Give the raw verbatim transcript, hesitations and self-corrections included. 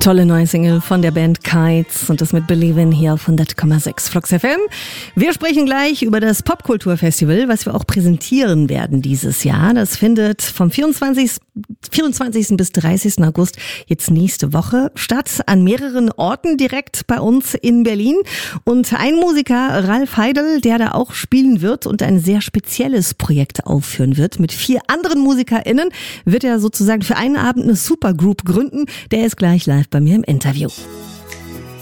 Tolle neue Single von der Band Kites und das mit Believin' hier auf hundert Komma sechs Flux F M. Wir sprechen gleich über das Popkulturfestival, was wir auch präsentieren werden dieses Jahr. Das findet vom vierundzwanzigsten bis dreißigsten August jetzt nächste Woche statt, an mehreren Orten direkt bei uns in Berlin. Und ein Musiker, Ralf Heidel, der da auch spielen wird und ein sehr spezielles Projekt aufführen wird. Mit vier anderen MusikerInnen wird er sozusagen für einen Abend eine Supergroup gründen. Der ist gleich live bei mir im Interview.